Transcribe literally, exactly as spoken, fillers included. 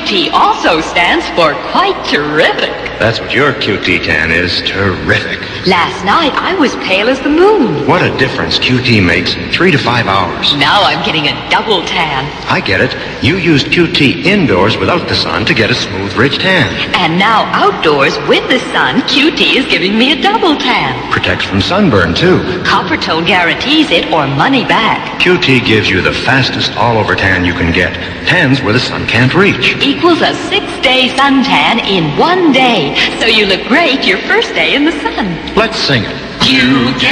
T also stands for quite terrific. That's what your Q T tan is, terrific. Last night, I was pale as the moon. What a difference Q T makes in three to five hours. Now I'm getting a double tan. I get it. You used Q T indoors without the sun to get a smooth, rich tan. And now outdoors with the sun, Q T is giving me a double tan. Protects from sunburn, too. Coppertone guarantees it or money back. Q T gives you the fastest all-over tan you can get. Tans where the sun can't reach. Equals a six-day suntan in one day. So you look great your first day in the sun. Let's sing it. You get